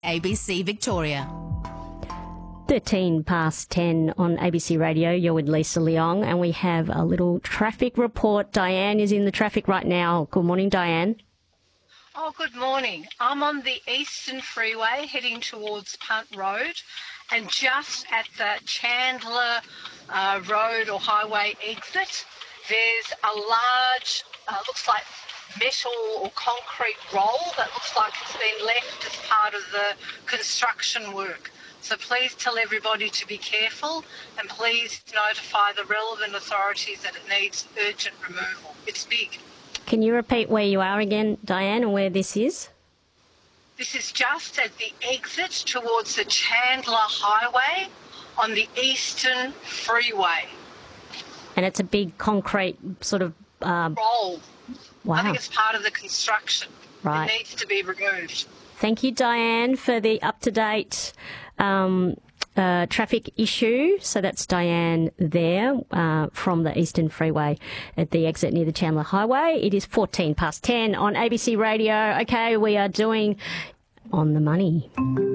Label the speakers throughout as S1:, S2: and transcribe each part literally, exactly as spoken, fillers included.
S1: A B C Victoria.
S2: thirteen past ten on A B C Radio. You're with Lisa Leong, and we have a little traffic report. Diane is in the traffic right now. Good morning, Diane.
S3: Oh, good morning. I'm on the Eastern Freeway heading towards Punt Road, and just at the Chandler uh, Road or highway exit, there's a large, uh, looks like metal or concrete roll that looks like it's been left as part of the construction work. So please tell everybody to be careful, and please notify the relevant authorities that it needs urgent removal. It's big.
S2: Can you repeat where you are again, Diane, and where this is?
S3: This is just at the exit towards the Chandler Highway on the Eastern Freeway.
S2: And it's a big concrete sort of... Um,
S3: roll.
S2: Wow.
S3: I think it's part of the construction.
S2: Right.
S3: It needs to be removed.
S2: Thank you, Diane, for the up-to-date um, uh, traffic issue. So that's Diane there uh, from the Eastern Freeway at the exit near the Chandler Highway. It is fourteen past ten on A B C Radio. Okay, we are doing On the Money.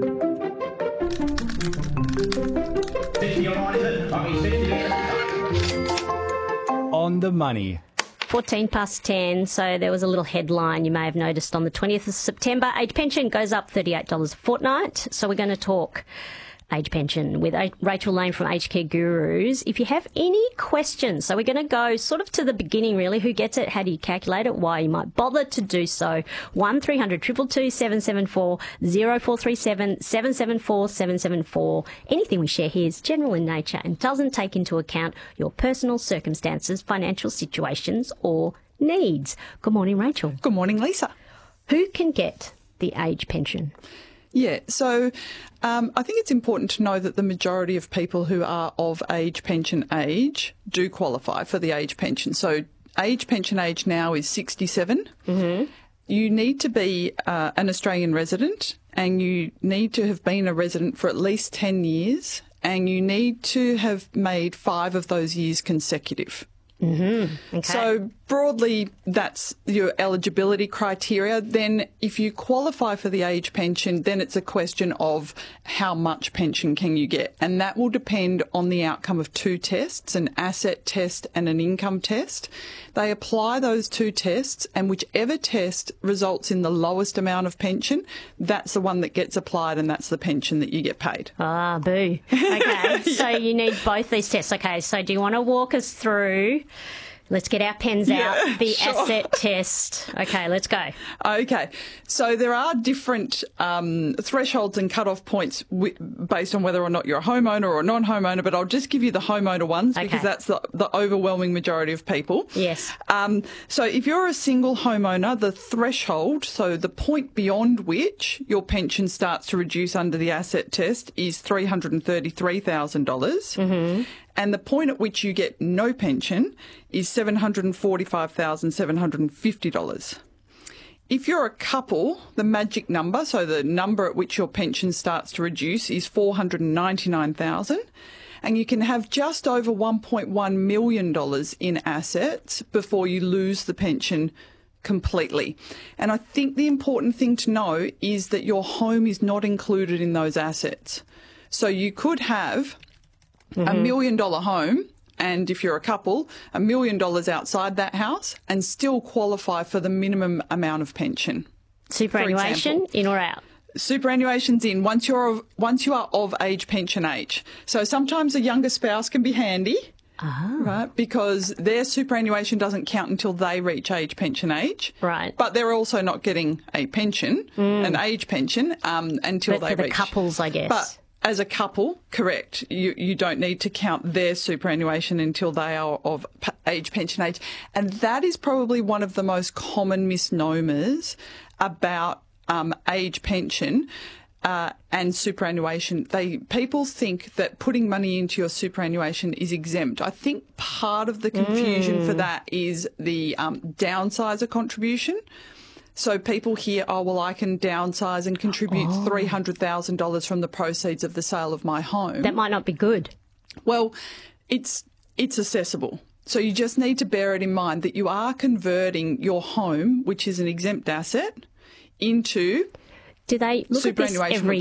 S4: On the Money.
S2: fourteen past ten, so there was a little headline you may have noticed on the twentieth of September. Age pension goes up thirty-eight dollars a fortnight. So we're going to talk age pension with Rachel Lane from Aged Care Gurus. If you have any questions, so we're going to go sort of to the beginning really. Who gets it? How do you calculate it? Why you might bother to do so. one three hundred two two two seven seven four, zero four three seven seven seven four seven seven four. Anything we share here is general in nature and doesn't take into account your personal circumstances, financial situations or needs. Good morning, Rachel.
S5: Good morning, Lisa.
S2: Who can get the age pension?
S5: Yeah, so um, I think it's important to know that the majority of people who are of age pension age do qualify for the age pension. So age pension age now is sixty-seven. Mm-hmm. You need to be uh, an Australian resident, and you need to have been a resident for at least ten years, and you need to have made five of those years consecutive.
S2: Mm-hmm. Okay.
S5: So broadly, that's your eligibility criteria. Then if you qualify for the age pension, then it's a question of how much pension can you get. And that will depend on the outcome of two tests, an asset test and an income test. They apply those two tests, and whichever test results in the lowest amount of pension, that's the one that gets applied, and that's the pension that you get paid.
S2: Ah, boo. Okay, so you need both these tests. Okay, so do you want to walk us through... Let's get our pens
S5: Yeah,
S2: out. The
S5: sure.
S2: asset test. Okay, let's go.
S5: Okay. So there are different um, thresholds and cut-off points w- based on whether or not you're a homeowner or a non-homeowner, but I'll just give you the homeowner ones
S2: Okay.
S5: because that's the, the overwhelming majority of people.
S2: Yes.
S5: Um, so if you're a single homeowner, the threshold, so the point beyond which your pension starts to reduce under the asset test is three hundred thirty-three thousand dollars. Mm-hmm. And the point at which you get no pension is seven hundred forty-five thousand seven hundred fifty dollars. If you're a couple, the magic number, so the number at which your pension starts to reduce, is four hundred ninety-nine thousand dollars. And you can have just over one point one million dollars in assets before you lose the pension completely. And I think the important thing to know is that your home is not included in those assets. So you could have Mm-hmm. a million dollar home, and if you're a couple, a million dollars outside that house, and still qualify for the minimum amount of pension.
S2: Superannuation, in or out?
S5: Superannuation's in once you're of, once you are of age pension age. So sometimes a younger spouse can be handy,
S2: Ah.
S5: right? Because their superannuation doesn't count until they reach age pension age.
S2: Right.
S5: But they're also not getting a pension, mm. an age pension, um, until
S2: but
S5: they
S2: for
S5: reach.
S2: the couples, I guess.
S5: But as a couple, correct, you, you don't need to count their superannuation until they are of p- age pension age. And that is probably one of the most common misnomers about um, age pension uh, and superannuation. They people think that putting money into your superannuation is exempt. I think part of the confusion mm. for that is the um, downsizer contribution. So people hear, oh, well, I can downsize and contribute oh. three hundred thousand dollars from the proceeds of the sale of my home.
S2: That might not be good.
S5: Well, it's it's accessible. So you just need to bear it in mind that you are converting your home, which is an exempt asset, into
S2: Do they look at this
S5: superannuation,
S2: every